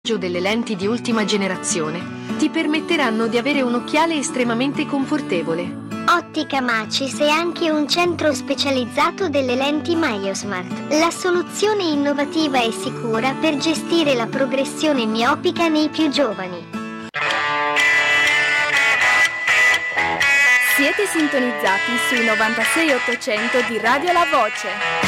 delle lenti di ultima generazione ti permetteranno di avere un occhiale estremamente confortevole. Ottica Macis è anche un centro specializzato delle lenti MyoSmart, la soluzione innovativa e sicura per gestire la progressione miopica nei più giovani. Siete sintonizzati sui 96 800 di Radio La Voce.